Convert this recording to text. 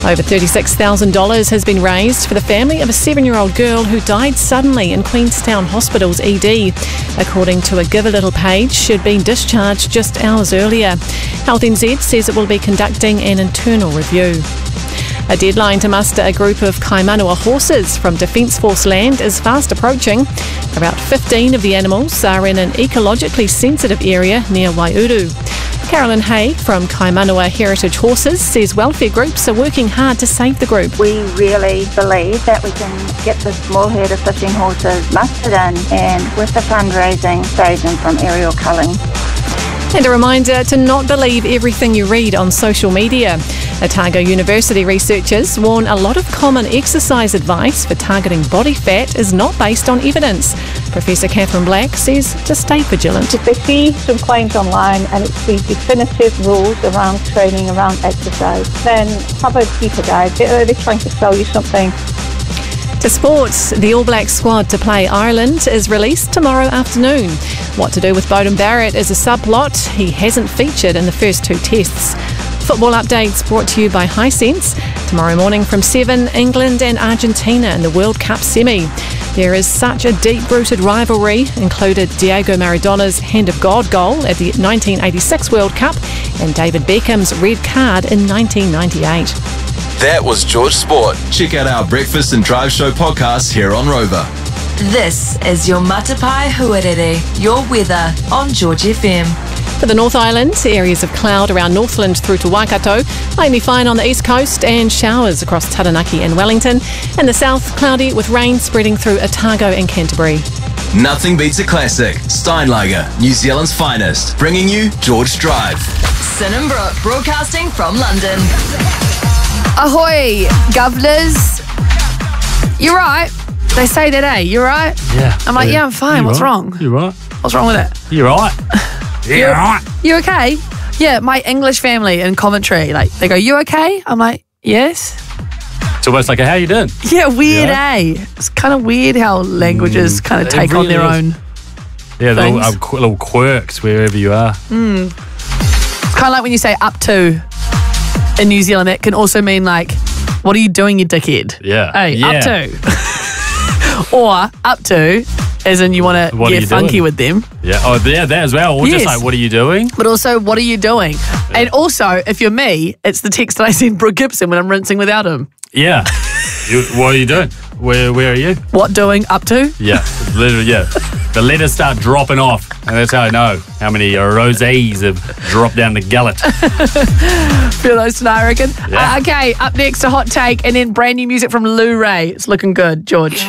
Over $36,000 has been raised for the family of a 7-year-old girl who died suddenly in Queenstown Hospital's ED. According to a Give a Little page, she'd been discharged just hours earlier. Health NZ says it will be conducting an internal review. A deadline to muster a group of Kaimanawa horses from Defence Force land is fast approaching. About 15 of the animals are in an ecologically sensitive area near Waiuru. Carolyn Hay from Kaimanawa Heritage Horses says welfare groups are working hard to save the group. We really believe that we can get this small herd of fishing horses mustered in and with the fundraising save them from aerial culling. And a reminder to not believe everything you read on social media. Otago University researchers warn a lot of common exercise advice for targeting body fat is not based on evidence. Professor Catherine Black says to stay vigilant. If they see some claims online and it's the definitive rules around training, around exercise, then have a deeper dive. Are they trying to sell you something? To sports, the All Blacks squad to play Ireland is released tomorrow afternoon. What to do with Beauden Barrett is a subplot. He hasn't featured in the first 2 tests. Football updates brought to you by Hisense. Tomorrow morning from 7, England and Argentina in the World Cup semi. There is such a deep-rooted rivalry, included Diego Maradona's Hand of God goal at the 1986 World Cup and David Beckham's red card in 1998. That was George Sport. Check out our Breakfast and Drive Show podcast here on Rover. This is your Matapai Huarere, your weather on George FM. For the North Island, areas of cloud around Northland through to Waikato, mainly fine on the east coast and showers across Taranaki and Wellington. In the south, cloudy with rain spreading through Otago and Canterbury. Nothing beats a classic. Steinlager, New Zealand's finest, bringing you George Drive. Sinenbrook, broadcasting from London. Ahoy, governors. You're right. They say that, eh? You're right? Yeah. I'm like, yeah, I'm fine. What's wrong? You're right. What's wrong with it? You're right. You're right. You okay? Yeah, my English family in Coventry, like, they go, you okay? I'm like, yes. It's almost like, how you doing? Yeah, weird, eh? It's kind of weird how languages kind of take really on their is. own Yeah, things. little quirks wherever you are. It's kind of like when you say up to in New Zealand, it can also mean like, what are you doing, you dickhead? Yeah. Hey, Yeah. up to. Or up to, as in you want to What are get you funky doing? with them. Yeah. Oh, yeah, that as well. Or Yes. just like, what are you doing? But also, what are you doing? And also, if you're me, it's the text that I send Brooke Gibson when I'm rinsing without him. Yeah. What are you doing? Where are you? What doing up to? Yeah. Literally, yeah. The letters start dropping off, and that's how I know how many rosés have dropped down the gullet. Feel those tonight, I reckon. Yeah. Okay, up next, a hot take, and then brand new music from Lou Ray. It's looking good, George.